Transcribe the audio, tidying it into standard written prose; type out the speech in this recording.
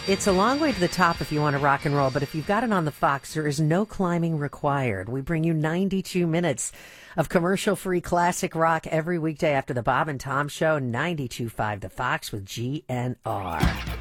It's a long way to the top if you want to rock and roll, but if you've got it on the Fox, there is no climbing required. We bring you 92 minutes of commercial-free classic rock every weekday after the Bob and Tom Show, 92.5 The Fox with GNR.